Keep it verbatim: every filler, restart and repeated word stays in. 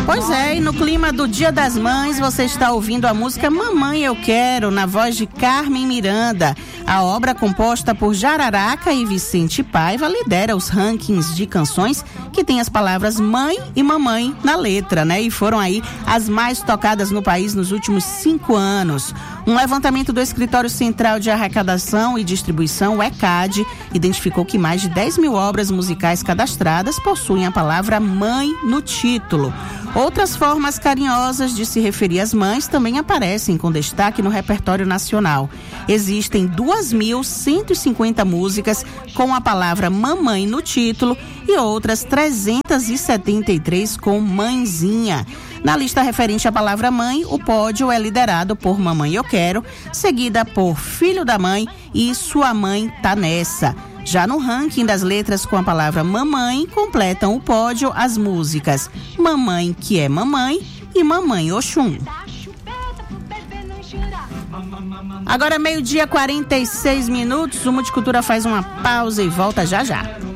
Pois é, e no clima do Dia das Mães, você está ouvindo a música Mamãe Eu Quero, na voz de Carmen Miranda. A obra, composta por Jararaca e Vicente Paiva, lidera os rankings de canções que tem as palavras mãe e mamãe na letra, né? E foram aí as mais tocadas no país nos últimos cinco anos. Um levantamento do Escritório Central de Arrecadação e Distribuição, o ECAD, identificou que mais de dez mil obras musicais cadastradas possuem a palavra mãe no título. Outras formas carinhosas de se referir às mães também aparecem com destaque no repertório nacional. Existem duas mil cento e cinquenta músicas com a palavra mamãe no título e outras trezentas e setenta e três com mãezinha. Na lista referente à palavra mãe, o pódio é liderado por Mamãe Eu Quero, seguida por Filho da Mãe e Sua Mãe Tá Nessa. Já no ranking das letras com a palavra mamãe, completam o pódio as músicas Mamãe Que É Mamãe e Mamãe Oxum. Agora meio-dia, quarenta e seis minutos, o Multicultura faz uma pausa e volta já já.